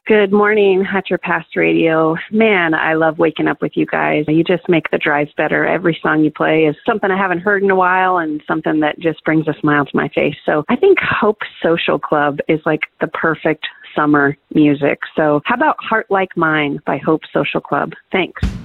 Good morning, Hatcher Pass Radio. Man, I love waking up with you guys. You just make the drives better. Every song you play is something I haven't heard in a while and something that just brings a smile to my face. So I think Hope Social Club is like the perfect summer music. So how about Heart Like Mine by Hope Social Club? Thanks.